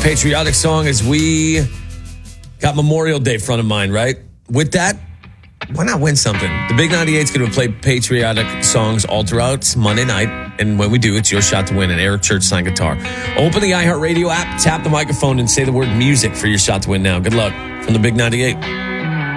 patriotic song as we got Memorial Day front of mind, right? With that, why not win something? The Big 98's going to play patriotic songs all throughout Monday night. And when we do, it's your shot to win an Eric Church signed guitar. Open the iHeartRadio app, tap the microphone, and say the word music for your shot to win now. Good luck from the Big 98.